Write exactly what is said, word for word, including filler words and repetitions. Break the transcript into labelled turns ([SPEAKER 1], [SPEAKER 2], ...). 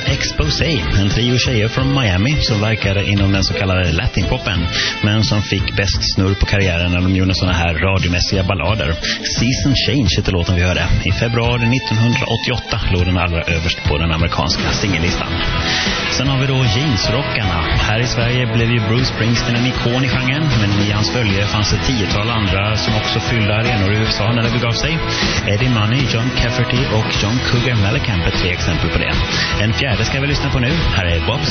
[SPEAKER 1] Exposé, en trio tjejer från Miami som verkade inom den så kallade latinpoppen, men som fick bäst snurr på karriären när de gjorde såna här radiomässiga ballader. Season Change heter låten vi hörde. I februari nittonhundraåttioåtta låg den allra överst på den amerikanska singellistan. Sen har vi då jeansrockarna. Här i Sverige blev ju Bruce Springsteen en ikon i genren, men i hans följe fanns ett tiotal andra som också fyllde arenor i U S A när det begav sig. Eddie Money, John Cafferty och John Cougar Mellencamp är tre exempel på det. En fjärde ska vi lyssna på nu. Här är Bob